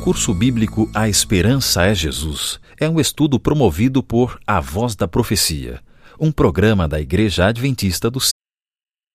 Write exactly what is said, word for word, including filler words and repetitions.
curso bíblico A Esperança é Jesus é um estudo promovido por A Voz da Profecia, um programa da Igreja Adventista do